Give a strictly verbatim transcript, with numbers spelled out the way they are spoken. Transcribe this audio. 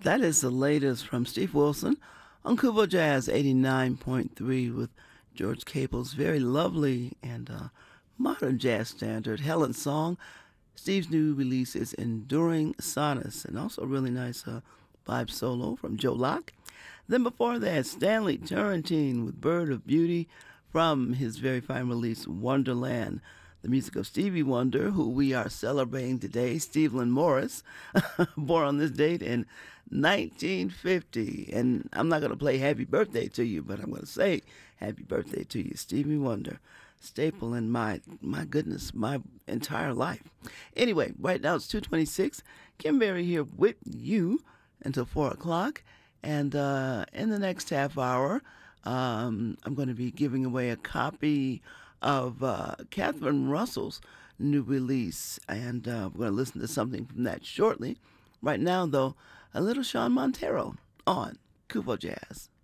That is the latest from Steve Wilson on Kubo Jazz eighty-nine point three with George Cable's very lovely and uh, modern jazz standard, Helen's Song. Steve's new release is Enduring Sonnets, and also a really nice uh, vibe solo from Joe Locke. Then before that, Stanley Turrentine with Bird of Beauty from his very fine release, Wonderland. The music of Stevie Wonder, who we are celebrating today, Stevland Morris, born on this date in nineteen fifty. And I'm not going to play Happy Birthday to you, but I'm going to say Happy Birthday to you, Stevie Wonder. Staple in my, my goodness, my entire life. Anyway, right now it's two twenty-six. Kim Berry here with you until four o'clock. And uh, in the next half hour, um, I'm going to be giving away a copy of uh, Catherine Russell's new release, and uh, we're going to listen to something from that shortly. Right now, though, a little Sean Montero on Kubo Jazz.